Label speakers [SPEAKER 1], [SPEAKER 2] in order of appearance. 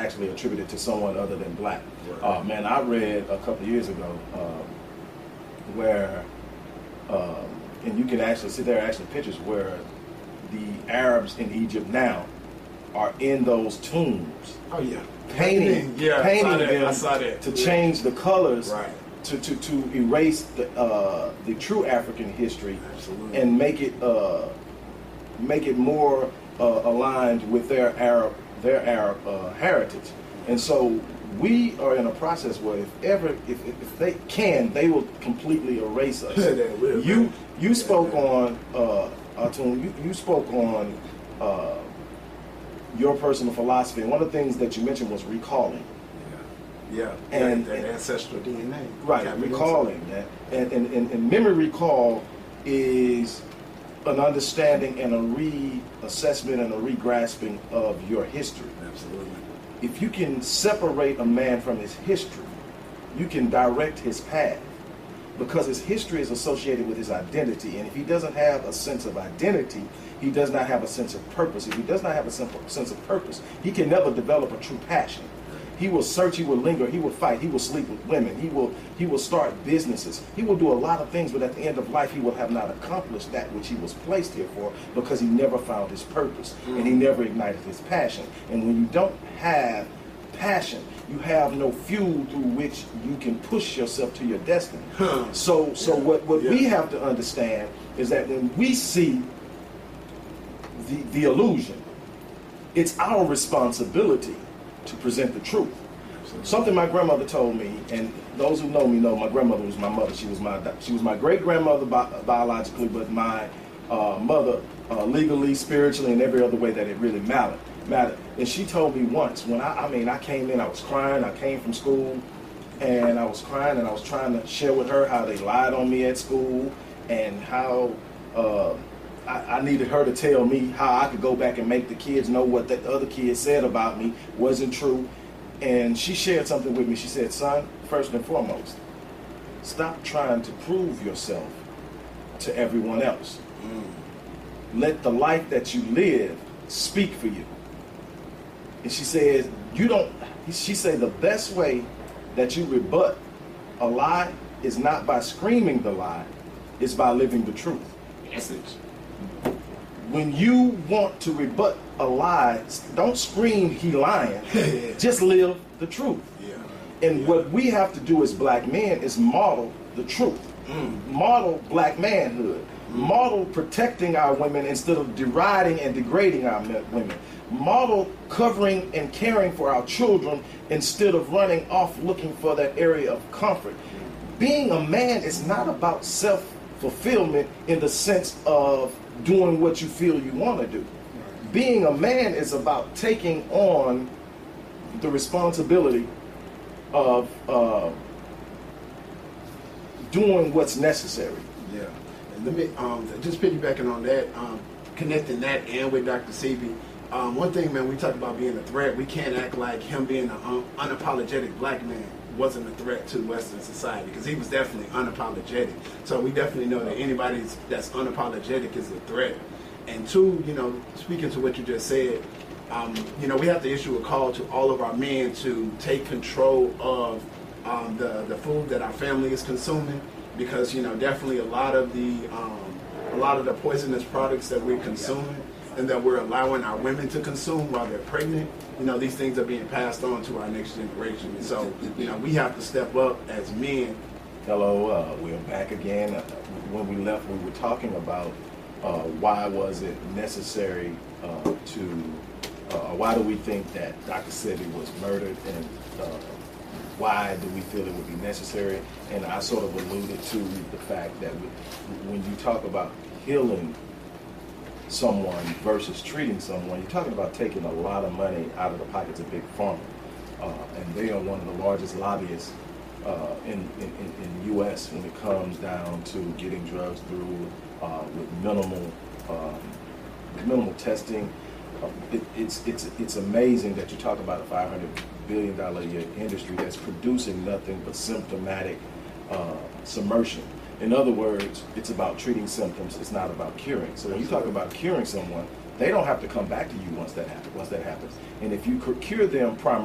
[SPEAKER 1] actually attributed to someone other than black.
[SPEAKER 2] Right.
[SPEAKER 1] Man, I read a couple of years ago where, and you can actually see there are actually pictures where the Arabs in Egypt now are in those tombs.
[SPEAKER 2] Oh yeah.
[SPEAKER 1] Painting them
[SPEAKER 2] I saw that.
[SPEAKER 1] to change the colors,
[SPEAKER 2] Right.
[SPEAKER 1] to erase the true African history.
[SPEAKER 2] Absolutely.
[SPEAKER 1] And make it more aligned with their Arab heritage. And so we are in a process where if they can, they will completely erase us.
[SPEAKER 2] They will,
[SPEAKER 1] You spoke on Atun, you spoke on your personal philosophy, and one of the things that you mentioned was recalling.
[SPEAKER 2] Yeah,
[SPEAKER 1] and
[SPEAKER 2] that ancestral DNA.
[SPEAKER 1] Right, recalling that, and memory recall is an understanding and a reassessment and a regrasping of your history.
[SPEAKER 2] Absolutely.
[SPEAKER 1] If you can separate a man from his history, you can direct his path, because his history is associated with his identity. And if he doesn't have a sense of identity, he does not have a sense of purpose. If he does not have a sense of purpose, he can never develop a true passion. He will search, he will linger, he will fight, he will sleep with women, he will start businesses, he will do a lot of things, but at the end of life he will have not accomplished that which he was placed here for, because he never found his purpose and he never ignited his passion. And when you don't have passion, you have no fuel through which you can push yourself to your destiny. So what we have to understand is that when we see the illusion, it's our responsibility to present the truth. Something my grandmother told me, and those who know me know my grandmother was my mother. She was my great grandmother biologically, but my mother legally, spiritually, and every other way that it really mattered. And she told me once, when I came in, I was crying. I came from school, and I was crying, and I was trying to share with her how they lied on me at school, and how I needed her to tell me how I could go back and make the kids know what the other kids said about me wasn't true. And she shared something with me. She said, son, first and foremost, stop trying to prove yourself to everyone else. Let the life that you live speak for you. And she said, she said the best way that you rebut a lie is not by screaming the lie, it's by living the truth.
[SPEAKER 2] Message.
[SPEAKER 1] When you want to rebut a lie, don't scream he lying. Just live the truth. And what we have to do as black men is model the truth. Model black manhood. Model protecting our women instead of deriding and degrading our women. Model covering and caring for our children instead of running off looking for that area of comfort. Being a man is not about self-fulfillment in the sense of doing what you feel you want to do. Being a man is about taking on the responsibility of doing what's necessary.
[SPEAKER 2] Yeah. And let me just piggybacking on that, connecting that and with Dr. Sebi. One thing, man, we talk about being a threat. We can't act like him being an unapologetic black man wasn't a threat to Western society, because he was definitely unapologetic. So we definitely know that anybody that's unapologetic is a threat. And two, speaking to what you just said, we have to issue a call to all of our men to take control of the food that our family is consuming, because definitely a lot of the poisonous products that we're consuming and that we're allowing our women to consume while they're pregnant, these things are being passed on to our next generation. And so, we have to step up as men.
[SPEAKER 1] Hello, we're back again. When we left, we were talking about why was it necessary why do we think that Dr. Sebi was murdered, and why do we feel it would be necessary? And I sort of alluded to the fact that when you talk about healing someone versus treating someone, you're talking about taking a lot of money out of the pockets of Big Pharma. And they are one of the largest lobbyists in the U.S. when it comes down to getting drugs through with minimal testing. It's amazing that you talk about a $500 billion a year industry that's producing nothing but symptomatic submersion. In other words, it's about treating symptoms. It's not about curing. So when you talk about curing someone, they don't have to come back to you once that happens. And if you cure them primarily